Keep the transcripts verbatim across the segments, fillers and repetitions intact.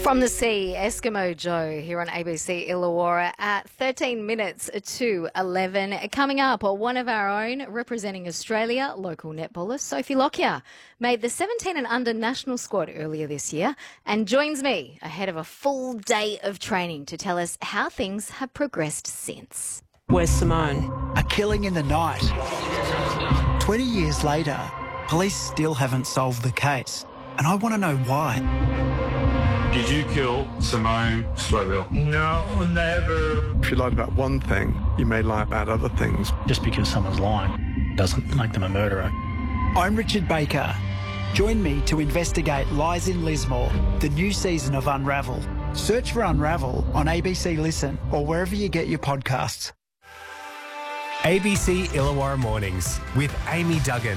From the sea, Eskimo Joe here on A B C Illawarra at thirteen minutes to eleven. Coming up, one of our own representing Australia, local netballer Sophie Lockyer, made the seventeen and under national squad earlier this year and joins me ahead of a full day of training to tell us how things have progressed since. Where's Simone? A killing in the night. twenty years later, police still haven't solved the case, and I want to know why. Did you kill Simone Slowville? No, never. If you lie about one thing, you may lie about other things. Just because someone's lying doesn't make them a murderer. I'm Richard Baker. Join me to investigate Lies in Lismore, the new season of Unravel. Search for Unravel on A B C Listen or wherever you get your podcasts. A B C Illawarra Mornings with Amy Duggan.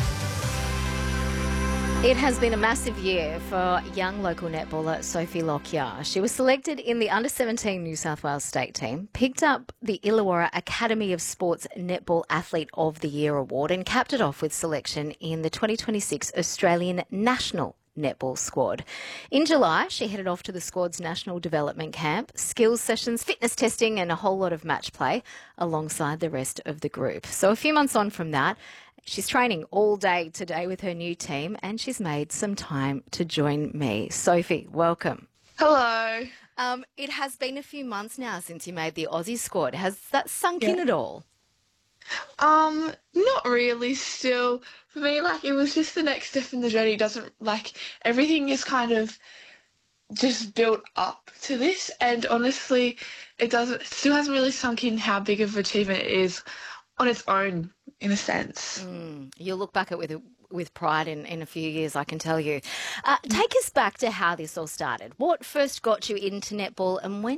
It has been a massive year for young local netballer Sophie Lockyer. She was selected in the under seventeen New South Wales state team, picked up the Illawarra Academy of Sports Netball Athlete of the Year award and capped it off with selection in the twenty twenty-six Australian National Netball squad. In July, she headed off to the squad's national development camp, skills sessions, fitness testing and a whole lot of match play alongside the rest of the group. So a few months on from that, she's training all day today with her new team and she's made some time to join me. Sophie, welcome. Hello. Um, it has been a few months now since you made the Aussie squad. Has that sunk Yeah. in at all? Um, not really still. For me, like, it was just the next step in the journey. Doesn't, like, everything is kind of just built up to this, and honestly, it doesn't, still hasn't really sunk in how big of an achievement it is on its own, in a sense. Mm, you'll look back at it with with pride in, in a few years, I can tell you. Uh, take us back to how this all started. What first got you into netball and when